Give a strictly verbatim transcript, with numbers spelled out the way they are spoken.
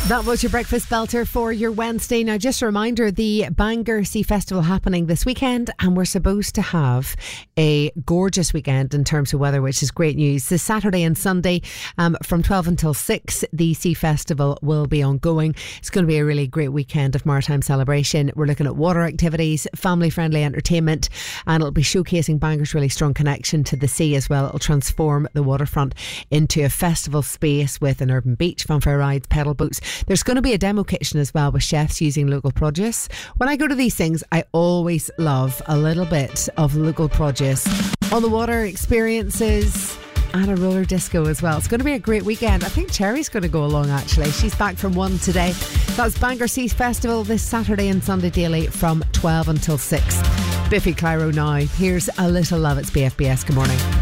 That was your breakfast belter for your Wednesday. Now, just a reminder, the Bangor Sea Festival happening this weekend, and we're supposed to have a gorgeous weekend in terms of weather, which is great news. This Saturday and Sunday, um, from twelve until six, the Sea Festival will be ongoing. It's going to be a really great weekend of maritime celebration. We're looking at water activities, family-friendly entertainment, and it'll be showcasing Bangor's really strong connection to the sea as well. It'll transform the waterfront into a festival space with an urban beach, funfair rides, pedal boats. There's going to be a demo kitchen as well with chefs using local produce. When I go to these things, I always love a little bit of local produce. On the water, experiences and a roller disco as well. It's going to be a great weekend. I think Cherry's going to go along actually. She's back from one today. That's Bangor Sea Festival this Saturday and Sunday daily from twelve until six. Biffy Clyro now. Here's A Little Love. It's B F B S. Good morning.